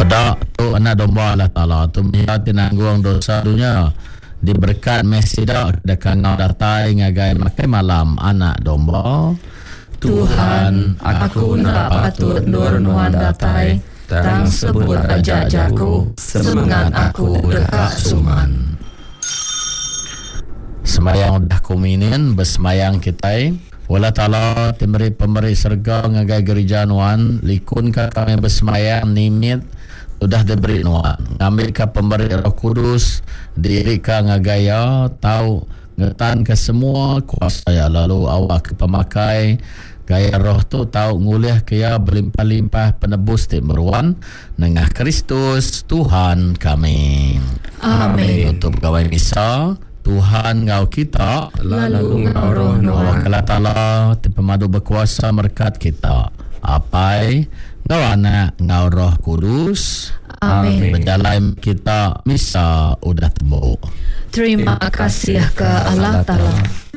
Pada tu anak domba Allah Ta'ala tu mia tinanggung dosa dunia diberkat mesida dekat ngau datai ngagai makai malam anak domba. Tuhan, aku nak patut nuan datai tang sebut aja jaku semangat aku dekat suman. Semayang dah kuminin bersemayang kita wala Ta'ala timri pemberi serga ngagai gereja nuan likun ka kami bersemayang nimit sudah diberi nuan ngambil ka pemberi Roh Kudus diri ka ngagaya tahu ngetan ke semua kuasa ya lalu awak ke pemakai gaya roh tu tahu ngulih kaya berlimpah-limpah penebus timeruan nengah Kristus Tuhan kami. Amin. Untuk pegawai misa Tuhan ngau kita lalu ngau roh nuan Allah Ta'ala pemadu berkuasa merkat kita apai ngau anak ngau Roh Kudus. Amin. Berjalan kita misa udah temu. Terima kasih ke Allah Ta'ala.